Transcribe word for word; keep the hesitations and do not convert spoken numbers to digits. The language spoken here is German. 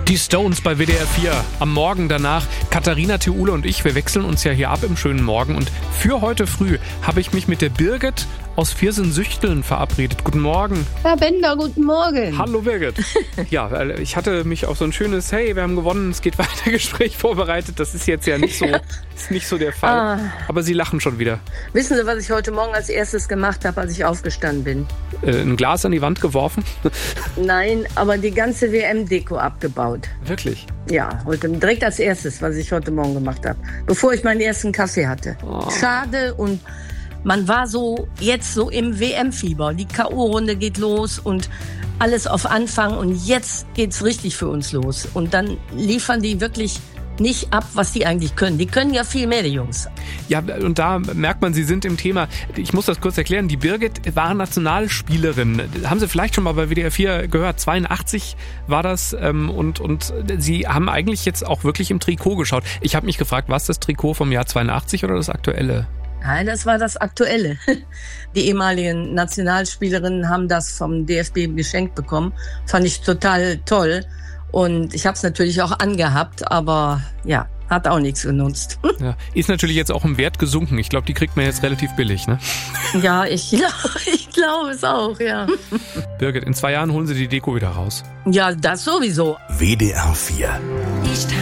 Die Stones bei W D R vier. Am Morgen danach, Katharina Theule und ich, wir wechseln uns ja hier ab im schönen Morgen. Und für heute früh habe ich mich mit der Birgit aus Viersen-Süchteln verabredet. Guten Morgen. Herr Bender, guten Morgen. Hallo Birgit. Ja, ich hatte mich auf so ein schönes, hey, wir haben gewonnen, es geht weiter Gespräch vorbereitet. Das ist jetzt ja nicht so, ist nicht so der Fall. Ah. Aber Sie lachen schon wieder. Wissen Sie, was ich heute Morgen als erstes gemacht habe, als ich aufgestanden bin? Äh, ein Glas an die Wand geworfen? Nein, aber die ganze W M-Deko abgebaut. Wirklich? Ja, heute direkt als erstes, was ich heute Morgen gemacht habe. Bevor ich meinen ersten Kaffee hatte. Oh. Schade, und man war so jetzt so im W M-Fieber. Die K O-Runde geht los und alles auf Anfang. Und jetzt geht's richtig für uns los. Und dann liefern die wirklich nicht ab, was die eigentlich können. Die können ja viel mehr, die Jungs. Ja, und da merkt man, Sie sind im Thema. Ich muss das kurz erklären. Die Birgit war Nationalspielerin. Haben Sie vielleicht schon mal bei W D R vier gehört? zweiundachtzig war das. Und, und Sie haben eigentlich jetzt auch wirklich im Trikot geschaut. Ich habe mich gefragt, war es das Trikot vom Jahr zweiundachtzig oder das aktuelle? Nein, das war das Aktuelle. Die ehemaligen Nationalspielerinnen haben das vom D F B geschenkt bekommen. Fand ich total toll. Und ich habe es natürlich auch angehabt, aber ja, hat auch nichts genutzt. Ja, ist natürlich jetzt auch im Wert gesunken. Ich glaube, die kriegt man jetzt relativ billig, ne? Ja, ich glaube ich glaub es auch, ja. Birgit, in zwei Jahren holen Sie die Deko wieder raus. Ja, das sowieso. W D R vier. Ich